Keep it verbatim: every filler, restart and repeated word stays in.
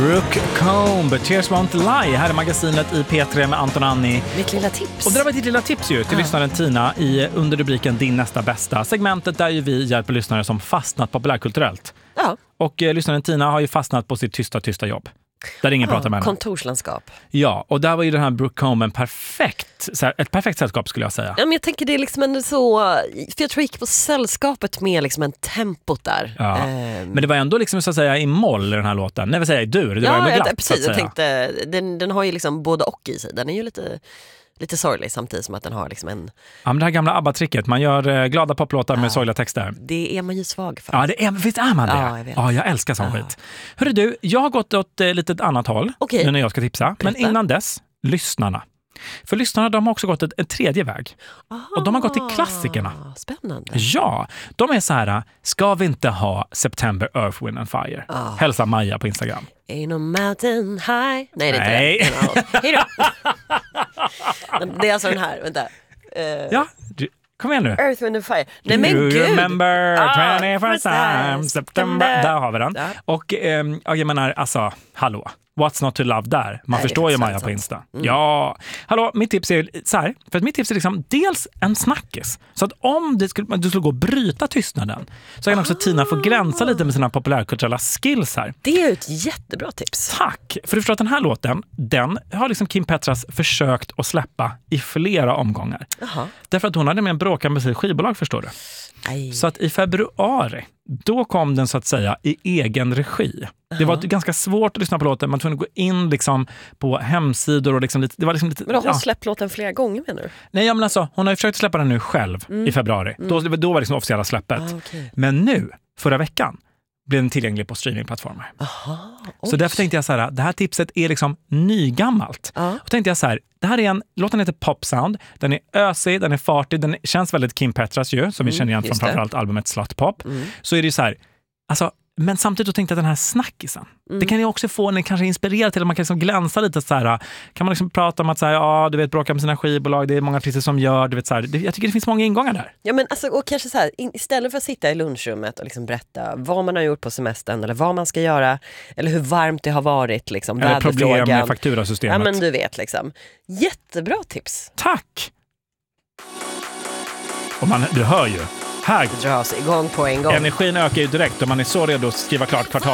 Brooke Combe, Tears Won't Lie. Här är magasinet i P tre med Anton och Annie. Mitt lilla tips. Och det var ditt lilla tips ju till Ja. lyssnaren Tina i under rubriken Din nästa bästa. Segmentet där ju vi hjälper lyssnare som fastnat populärkulturellt. Ja. Och eh, lyssnaren Tina har ju fastnat på sitt tysta, tysta jobb. Där ingen ja, pratar med henne. Kontorslandskap. Ja, och där var ju den här Brooke Combe en perfekt, så här, ett perfekt sällskap skulle jag säga. Ja, men jag tänker det är liksom ändå så, för jag tror jag gick på sällskapet med liksom en tempot där. Ja. Ehm. Men det var ändå liksom så att säga i moll i den här låten. Nej, vad säger jag, i dur. Det var Ja, ändå glatt, jag, precis. så att Jag säga. tänkte, den, den har ju liksom både och i sig. Den är ju lite, lite sorglig samtidigt som att den har liksom en... Ja, men det här gamla ABBA-tricket. Man gör eh, glada poplåtar Ja. med sorgliga texter. Det är man ju svag för. Ja, det är, visst är man det? Ja, jag vet. Ja, jag älskar sån Ja. skit. Hörru du, jag har gått åt ett litet annat håll Okej. nu när jag ska tipsa. Men Berätta. innan dess, lyssnarna. För lyssnarna, de har också gått ett, en tredje väg. Aha, Och de har gått till klassikerna. Spännande. Ja, de är så här, ska vi inte ha September, Earth, Wind and Fire? Ah. Hälsa Maja på Instagram. Ain't no mountain high. Nej, det är Nej. inte den. Hej då. Det är alltså den här, vänta. Uh, Ja, du, kom igen nu. Earth, Wind and Fire. Nej men Do you gud. remember Ah, twenty-first time September. Där har vi den. Ja. Och ehm, jag menar, alltså, hallå. What's not to love där? Man Nej, förstår det är ju sant, Maja på sant. Insta. Mm. Ja, hallå, mitt tips är så här. För att mitt tips är liksom dels en snackis. Så att om det skulle, du skulle gå och bryta tystnaden så kan också Tina få glänsa lite med sina populärkulturella skills här. Det är ett jättebra tips. Tack! För du förstår att den här låten, den har liksom Kim Petras försökt att släppa i flera omgångar. Jaha. Därför att hon hade med en bråkan med sitt skivbolag, förstår du. Aj. Så att i februari, då kom den så att säga i egen regi. Det var ganska svårt att lyssna på låten. Man tvungen att gå in liksom på hemsidor och liksom lite, det var liksom lite... Men har hon ja. släppt låten flera gånger, menar du? Nej, ja, men alltså, hon har ju försökt släppa den nu själv Mm. i februari. Mm. Då, då var det liksom officiella släppet. Ah, okay. Men nu, förra veckan, blev den tillgänglig på streamingplattformar. Aha. Så därför tänkte jag så här, det här tipset är liksom nygammalt. Ja. Och tänkte jag så här, det här är en, låten heter Pop Sound, den är ösig, den är fartig, den känns väldigt Kim Petras ju, som vi Mm, känner igen från just det. framförallt albumet Slut Pop. Mm. Så är det ju så här, alltså, men samtidigt så tänkte jag att den här snackisen, Mm. det kan ju också få en kanske inspirera till att man kan liksom glänsa lite så här, kan man liksom prata om att så här, ja, du vet, bråka med sina skivbolag, det är många artister som gör, du vet så här, det, jag tycker det finns många ingångar där. Ja, men alltså, och kanske så här, in, istället för att sitta i lunchrummet och liksom berätta vad man har gjort på semestern eller vad man ska göra eller hur varmt det har varit, liksom, Eller problem väderfrågan. med fakturasystemet. Ja, men du vet liksom. Jättebra tips. Tack! Och man, du hör ju, här, Dras igång på en gång. energin ökar ju direkt och man är så redo att skriva klart kvartal.